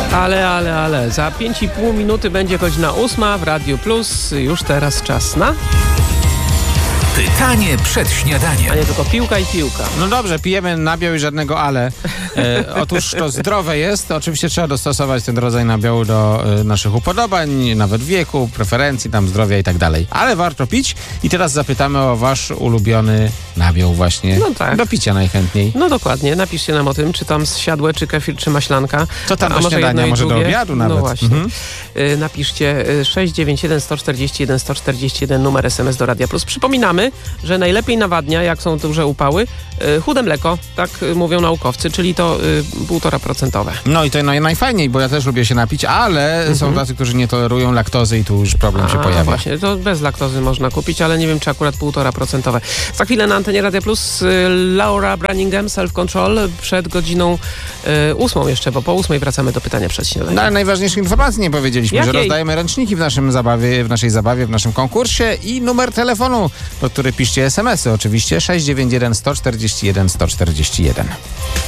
Ale. Za 5,5 minuty będzie godzina 8 w Radiu Plus. Już teraz czas na... Pytanie przed śniadaniem. A nie tylko piłka i piłka. No dobrze, pijemy nabiał i żadnego ale. Otóż to zdrowe jest. Oczywiście trzeba dostosować ten rodzaj nabiału do naszych upodobań, nawet wieku, preferencji, tam zdrowia i tak dalej. Ale warto pić i teraz zapytamy o wasz ulubiony nabiał właśnie. No tak. Do picia najchętniej. No dokładnie, napiszcie nam o tym, czy tam zsiadłe, czy kefir, czy maślanka. Co tam A do śniadania, jedno i może do drugie? obiadu nawet. No właśnie. Napiszcie 691 141 141 numer SMS do Radia Plus. Przypominamy, że najlepiej nawadnia, jak są duże upały, chude mleko, tak mówią naukowcy, czyli to 1,5%. No i to najfajniej, bo ja też lubię się napić, ale są tacy, którzy nie tolerują laktozy i tu już problem się pojawia. Właśnie, to bez laktozy można kupić, ale nie wiem, czy akurat 1,5%. Za chwilę na antenie Radia Plus Laura Branningham, Self Control, przed godziną 8 jeszcze, bo po 8 wracamy do pytania przed śniadaniem. No ale najważniejszych informacji nie powiedzieliśmy, Jakiej? że rozdajemy ręczniki w naszej zabawie, w naszym konkursie i numer telefonu, pod który piszcie SMS-y oczywiście 691 141 141.